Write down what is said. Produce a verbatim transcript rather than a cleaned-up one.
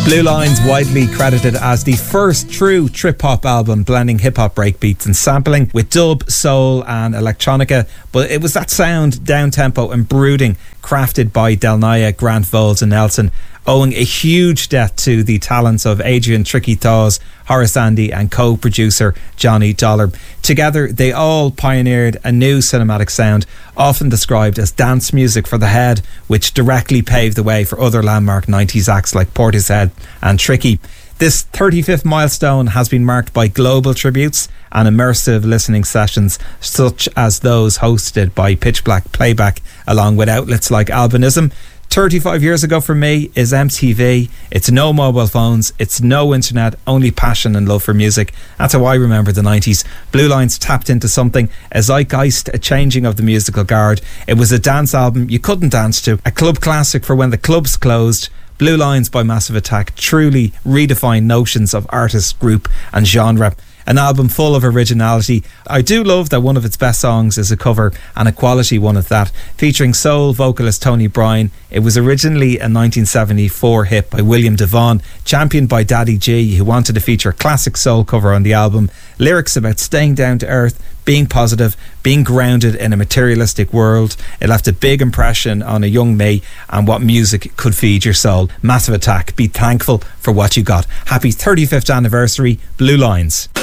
Blue Lines, widely credited as the first true trip-hop album blending hip-hop breakbeats and sampling with dub, soul and electronica, but it was that sound, down-tempo and brooding, crafted by Del Naya, Grant Voles and Nelson, owing a huge debt to the talents of Adrian Tricky Thaws, Horace Andy and co-producer Johnny Dollar. Together they all pioneered a new cinematic sound, often described as dance music for the head, which directly paved the way for other landmark nineties acts like Portishead and Tricky. This thirty-fifth milestone has been marked by global tributes and immersive listening sessions such as those hosted by Pitch Black Playback along with outlets like Albinism. thirty-five years ago for me is M T V. It's no mobile phones, it's no internet, only passion and love for music. That's how I remember the nineties. Blue Lines tapped into something, a zeitgeist, a changing of the musical guard. It was a dance album you couldn't dance to, a club classic for when the clubs closed. Blue Lines by Massive Attack truly redefined notions of artist, group and genre. An album full of originality. I do love that one of its best songs is a cover, and a quality one at that, featuring soul vocalist Tony Bryan. It was originally a nineteen seventy-four hit by William Devon, championed by Daddy G, who wanted to feature a classic soul cover on the album. Lyrics about staying down to earth, being positive, being grounded in a materialistic world. It left a big impression on a young me and what music could feed your soul. Massive Attack, be thankful for what you got. Happy thirty-fifth anniversary, Blue Lines.